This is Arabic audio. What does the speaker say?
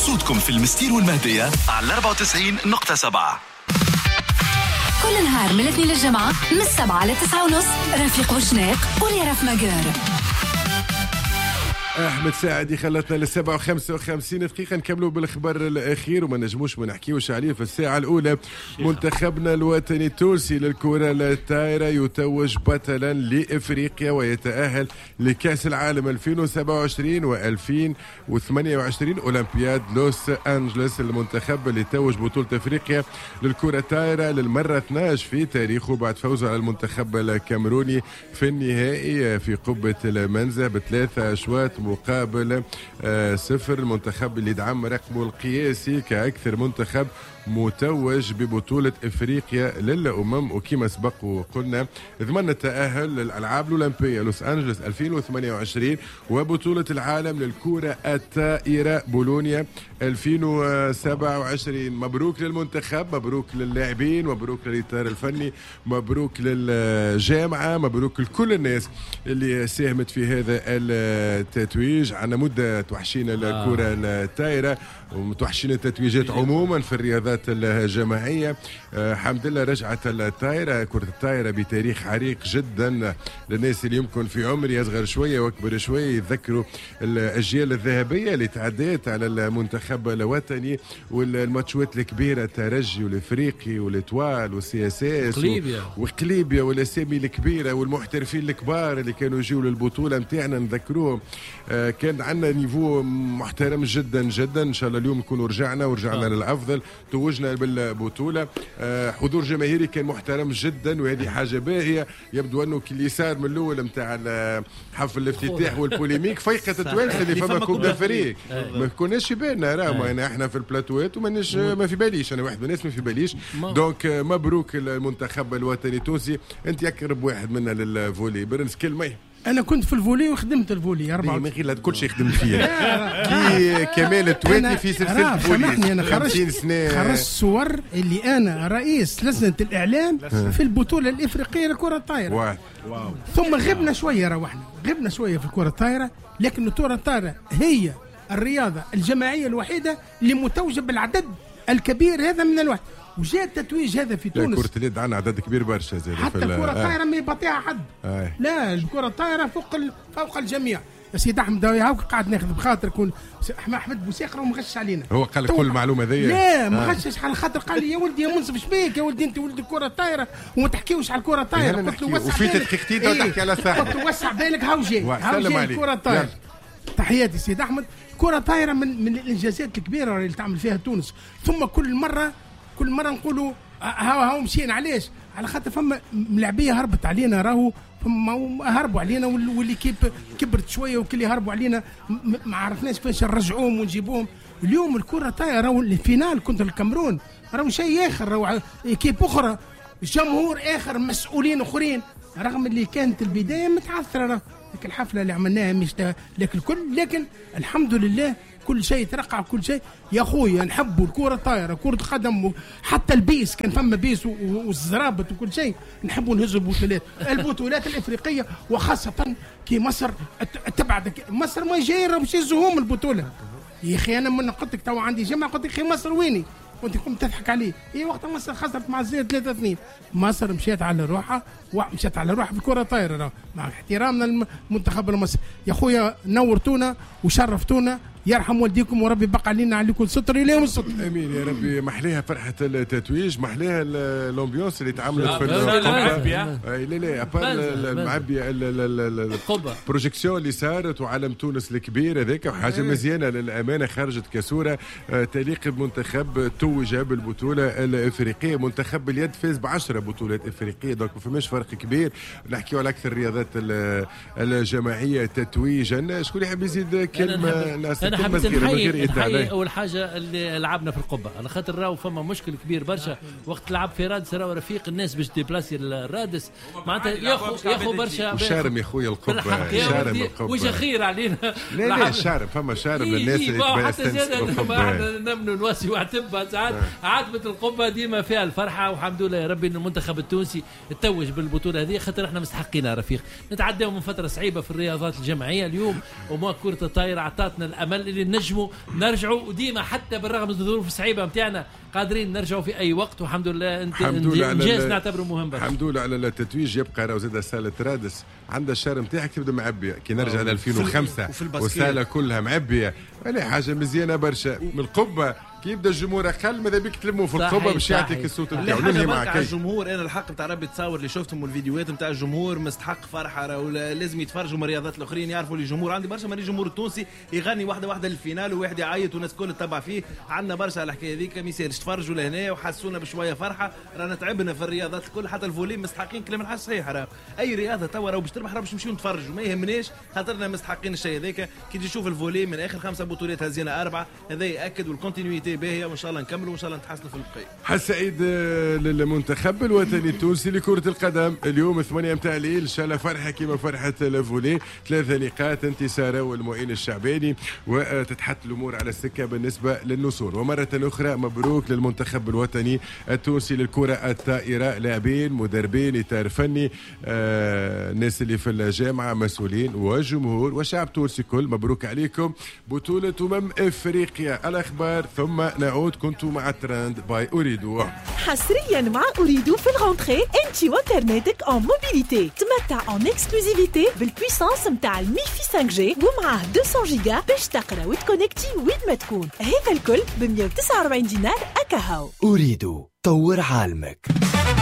صوتكم في المستير والمهدية على 94.7. كل نهار من الاثنين للجمعة من 7 ل 9:30 رفيق وشناق وليرف مجار. احمد ساعد خلتنا للسبعة و55 دقيقة نكملوا بالاخبار الاخير وما نجموش ما نحكيوش عليه في الساعة الاولى. منتخبنا الوطني التونسي للكرة الطايرة يتوج بطلا لافريقيا ويتأهل لكأس العالم 2027 و2028 اولمبياد لوس انجلوس. المنتخب اللي توج بطولة افريقيا للكرة الطايرة للمرة 12 في تاريخه بعد فوزه على المنتخب الكاميروني في النهائي في قبة المنزه ب3 أشواط مقابل 0. المنتخب اللي دعم رقمه القياسي كأكثر منتخب متوج ببطولة إفريقيا للأمم، وكما سبق وقلنا ضمن التأهل للألعاب الأولمبية لوس أنجلوس 2028 وبطولة العالم للكرة الطائرة بولونيا 2027. مبروك للمنتخب، مبروك للاعبين، مبروك للإطار الفني، مبروك للجامعة، مبروك لكل الناس اللي ساهمت في هذا التتويج. عنا مدة توحشين الكرة الطائرة ومتوحشين التتويجات عموما في الرياضات الجماعية. الحمد لله رجعت الطائرة، كرة الطائرة بتاريخ عريق جدا للناس اللي يمكن في عمري أصغر شوية وأكبر شوية يتذكروا الأجيال الذهبية اللي تعديت على المنتخب الوطني والماتشات الكبيرة، الترجي والإفريقي والإتوال والسياسات وقليبيا والأسامي الكبيرة والمحترفين الكبار اللي كانوا يجيوا للبطولة متاعنا نذكروهم. كان عندنا نيفو محترم جدا جدا. إن شاء الله اليوم نكونوا رجعنا للأفضل، توجنا بالبطولة. حضور جماهيري كان محترم جدا وهذه حاجة باهية. يبدو أنه اللي صار من الأول متاع حفل الافتتاح والبوليميك فيقت التوانسة اللي فما كوب دافريك ما كناش في بالنا راهو احنا في البلاتوات وماناش ما في باليش، أنا واحد من الناس ما في باليش. دونك مبروك المنتخب الوطني التونسي. أنت أقرب واحد منا للفولي برنس كلمة. انا كنت في الفولي وخدمت الفولي 4 ما غير كل شيء خدمت فيه كي كمال التواتي في سلسله الفولي. سامحني انا خرجت صور اللي انا رئيس لجنه الاعلام في البطوله الافريقيه لكره الطايره. ثم غبنا شويه غبنا شويه في الكره الطايره، لكن الكره الطايره هي الرياضه الجماعيه الوحيده اللي متوجه بالعدد الكبير هذا من الوقت. وجاء التتويج هذا في تونس. كرة اليد عندنا عدد كبير برشا زي حتى الكرة الطايرة ما يبطيها حد. لا الكرة الطايرة فوق الجميع. يا سيد احمد هاوك قاعد ناخذ بخاطر كون احمد بوساخر وما غشش علينا. هو قال لك كل المعلومه ذي؟ لا ما غشش على خاطر قال لي يا ولدي يا منصف شبيك يا ولدي انت ولد الكره الطايره وما تحكيوش على الكره الطايره. قلت له وسع وفي دقيقتين تحكي على ساعه. قلت له وسع بالك هاو جاي الكره الطايره. تحياتي سيد احمد. كره طايره من الانجازات الكبيره اللي تعمل فيها تونس. ثم كل مره نقولوا هاو مشينا علاش؟ على خاطر فما ملاعبيه هربت علينا راهو فما هربوا علينا واللي كبرت شويه وكل هربوا علينا ما عرفناش فاش نرجعوهم ونجيبوهم. اليوم الكره طايره راهو الفينال كنت الكاميرون راهو شيء اخر، راهو كيب اخرى، جمهور اخر، مسؤولين اخرين، رغم اللي كانت البدايه متعثره راهو. لكن الحفله اللي عملناها مش لكن لكن الحمد لله كل شيء ترقع كل شيء. يا خويا نحبوا الكرة الطايرة كرة قدم حتى البيس كان فما بيس والزرابط وكل شيء نحبوا نهزوا البطولات الإفريقية وخاصة كي مصر تبعد. مصر ما جاية باش يهزوهم البطولة. يا أخي أنا من قلت لك تو عندي جماعة قلت لك أخي مصر ويني؟ وانت كنت تضحك عليه. ايه وقت مصر خسرت مع الزير 3-2. مصر مشيت على روحها في الكره الطايره مع احترامنا للمنتخب المصري. يا خويا نورتونا وشرفتونا، يرحم والديكم وربي بقى علينا عليكم ستر اليوم الستر. امين يا ربي. محليها فرحه التتويج، محليها الامبيونس اللي تعملت في المعبيه القبه بروجيكسيون اللي صارت وعلم تونس الكبير هذاك وحاجه مزيانه للامانه خرجت كصوره تليق بمنتخب توج بالبطوله الافريقيه. منتخب اليد فاز ب10 بطولات افريقيه، دونك ما فماش فرق كبير. نحكيو على اكثر الرياضات الجماعيه تتويجا. شكون يحب يزيد كلمه؟ انا حبيت نحيي اول حاجه اللي لعبنا في القبه على خاطر راهو فما مشكل كبير برشا وقت لعب في رادس راهو رفيق الناس باش ديبلاسي الرادس معناتها ياخو برشا وشارم يا خويا القبه شارم القبه وش خير علينا. لا شارم فما شارم للناس اللي حتى زاد نمنوا نواسي واعتبها ساعات عاتبه القبه ديما فيها الفرحه والحمد لله يا ربي ان المنتخب التونسي توج بالبطوله هذه خاطر احنا مستحقينها رفيق. نتعداو من فتره صعيبه في الرياضات الجماعيه اليوم وما كره الطايره عطاتنا الامل امل اللي نجموا نرجعوا، وديما حتى بالرغم من الظروف الصعيبه نتاعنا قادرين نرجعوا في اي وقت، والحمد لله. انجاز نعتبره مهم. الحمد لله على التتويج. يبقى راهو زاد سالة رادس عندها الشهر نتاعك تبدا معبيه كي نرجع ل 2005 والساله كلها معبيه، يعني حاجه مزيانه برشا. من القبه كي يبدا الجمهور اقل ماذا بيك تلموا في القبه باش يعطيك الصوت نتاعو. ننهي معك الجمهور. انا الحق نتاع ربي تصور اللي شفتهم والفيديوهات نتاع الجمهور مستحق فرحه، ولا لازم يتفرجوا من الرياضات الاخرين يعرفوا اللي الجمهور عندي برشا. مري الجمهور التونسي يغني واحده للفينال وواحد يعيط والناس الكل تتبع فيه. عندنا برشا على الحكايه هذيك، ما يصيرش تفرجوا لهنا وحسونا بشويه فرحه. رانا تعبنا في الرياضات الكل، حتى الفولي مستحقين كلام الحاج صحيح. راه اي رياضه توا راهو باش تربح راهو باش نمشيو نتفرجوا، ما يهمناش خاطرنا مستحقين الشيء هذاك. كي تجي تشوف الفولي من اخر 5 بطولات هزينا 4، هذا ياكد والكونتينيتي باهيه، وان شاء الله نكملوا وان شاء الله نتحسنوا في البقيه. حس سعيد للمنتخب الوطني التونسي لكرة القدم. اليوم 8 متاع الليل ان شاء الله فرحة كيما فرحة الفولي، 3 نقاط انتصار والمعين الشعباني، وتتحط الامور على السكة بالنسبة للنصور. ومرة اخرى مبروك للمنتخب الوطني التونسي للكرة الطائرة، لاعبين مدربين اطار فني الناس اللي في الجامعة مسؤولين وجمهور وشعب تونسي كل. مبروك عليكم بطولة افريقيا. الاخبار ثم نعود. كنتم مع ترند باي أريدو. حصريا مع أريدو في الغونتري انت وانترنتك اون موبيليتي. تمتع اون اكسكلوزيفيتي بالبويسانس متاع الميفي 5G ومعاه 200 جيجا باش تقرا وتكونكتي وين ما تكون. هذا الكل ب 149 دينار أكاهو. أريدو طور عالمك.